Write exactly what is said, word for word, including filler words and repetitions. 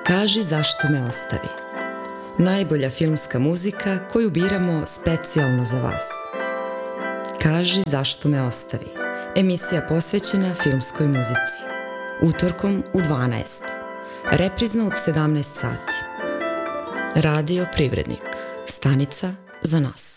Kaži zašto me ostavi. Najbolja filmska muzika koju biramo specijalno za vas. Kaži zašto me ostavi. Emisija posvećena filmskoj muzici. Utorkom u dvanaest. Reprizno od sedamnaest sati. Radio Privrednik. Stanica za nas.